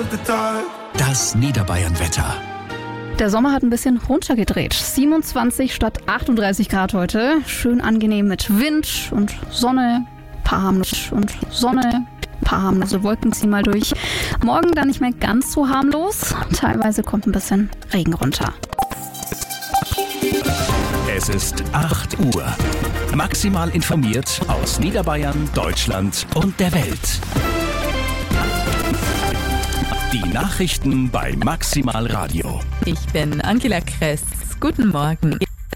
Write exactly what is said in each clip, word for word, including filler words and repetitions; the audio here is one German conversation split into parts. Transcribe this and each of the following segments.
Das Niederbayern-Wetter. Der Sommer hat ein bisschen runtergedreht. siebenundzwanzig statt achtunddreißig Grad heute. Schön angenehm mit Wind und Sonne. Paar harmlos und Sonne. Paar harmlose Wolken ziehen mal durch. Morgen dann nicht mehr ganz so harmlos. Teilweise kommt ein bisschen Regen runter. Es ist acht Uhr. Maximal informiert aus Niederbayern, Deutschland und der Welt. Die Nachrichten bei Maximal Radio. Ich bin Angela Kress. Guten Morgen.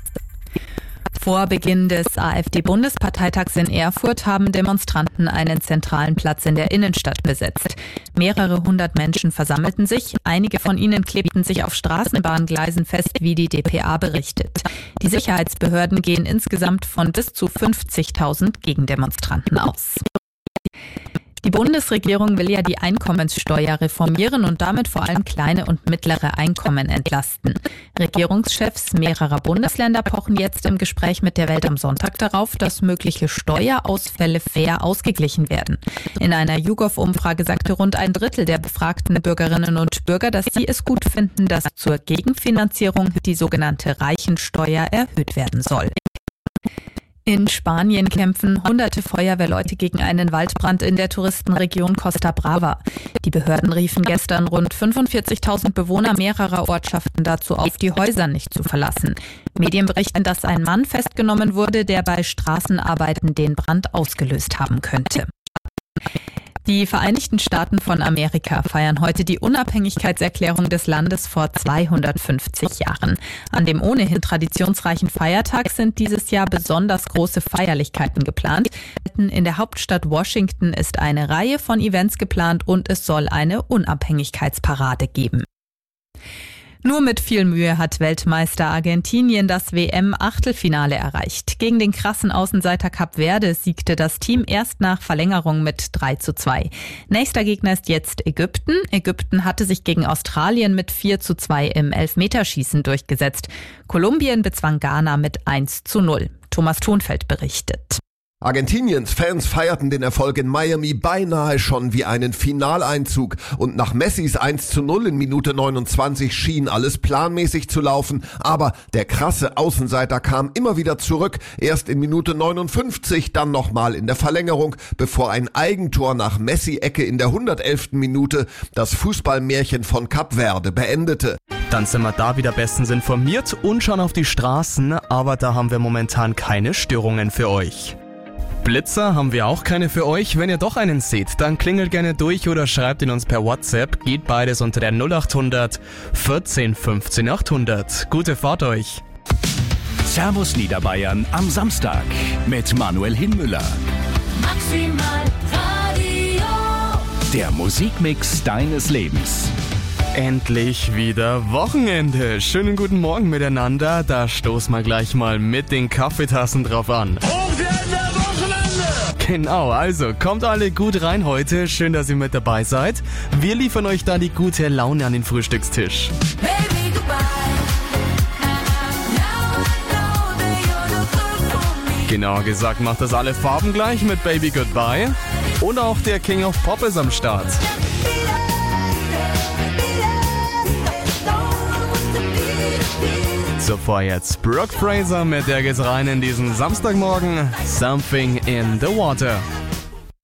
Vor Beginn des AfD-Bundesparteitags in Erfurt haben Demonstranten einen zentralen Platz in der Innenstadt besetzt. Mehrere hundert Menschen versammelten sich. Einige von ihnen klebten sich auf Straßenbahngleisen fest, wie die D P A berichtet. Die Sicherheitsbehörden gehen insgesamt von bis zu fünfzigtausend Gegendemonstranten aus. Die Bundesregierung will ja die Einkommenssteuer reformieren und damit vor allem kleine und mittlere Einkommen entlasten. Regierungschefs mehrerer Bundesländer pochen jetzt im Gespräch mit der Welt am Sonntag darauf, dass mögliche Steuerausfälle fair ausgeglichen werden. In einer YouGov-Umfrage sagte rund ein Drittel der befragten Bürgerinnen und Bürger, dass sie es gut finden, dass zur Gegenfinanzierung die sogenannte Reichensteuer erhöht werden soll. In Spanien kämpfen hunderte Feuerwehrleute gegen einen Waldbrand in der Touristenregion Costa Brava. Die Behörden riefen gestern rund fünfundvierzigtausend Bewohner mehrerer Ortschaften dazu auf, die Häuser nicht zu verlassen. Medien berichten, dass ein Mann festgenommen wurde, der bei Straßenarbeiten den Brand ausgelöst haben könnte. Die Vereinigten Staaten von Amerika feiern heute die Unabhängigkeitserklärung des Landes vor zweihundertfünfzig Jahren. An dem ohnehin traditionsreichen Feiertag sind dieses Jahr besonders große Feierlichkeiten geplant. In der Hauptstadt Washington ist eine Reihe von Events geplant und es soll eine Unabhängigkeitsparade geben. Nur mit viel Mühe hat Weltmeister Argentinien das W M-Achtelfinale erreicht. Gegen den krassen Außenseiter Kap Verde siegte das Team erst nach Verlängerung mit drei zu zwei. Nächster Gegner ist jetzt Ägypten. Ägypten hatte sich gegen Australien mit vier zu zwei im Elfmeterschießen durchgesetzt. Kolumbien bezwang Ghana mit eins zu null. Thomas Thunfeld berichtet. Argentiniens Fans feierten den Erfolg in Miami beinahe schon wie einen Finaleinzug und nach Messis eins zu null in Minute neunundzwanzig schien alles planmäßig zu laufen, aber der krasse Außenseiter kam immer wieder zurück, erst in Minute neunundfünfzig, dann nochmal in der Verlängerung, bevor ein Eigentor nach Messi-Ecke in der hundertelften Minute das Fußballmärchen von Kap Verde beendete. Dann sind wir da wieder bestens informiert und schauen auf die Straßen, aber da haben wir momentan keine Störungen für euch. Blitzer haben wir auch keine für euch. Wenn ihr doch einen seht, dann klingelt gerne durch oder schreibt ihn uns per WhatsApp. Geht beides unter der null acht hundert vierzehn fünfzehn achthundert. Gute Fahrt euch. Servus Niederbayern am Samstag mit Manuel Hinmüller. Maximal Radio. Der Musikmix deines Lebens. Endlich wieder Wochenende. Schönen guten Morgen miteinander. Da stoßen wir gleich mal mit den Kaffeetassen drauf an. Genau, also kommt alle gut rein heute. Schön, dass ihr mit dabei seid. Wir liefern euch da die gute Laune an den Frühstückstisch. Baby, goodbye. Now I know that you're the good for me. Genau gesagt, macht das alle Farben gleich mit Baby Goodbye. Und auch der King of Pop ist am Start. Zuvor jetzt Brooke Fraser, mit der geht's rein in diesen Samstagmorgen. Something in the Water.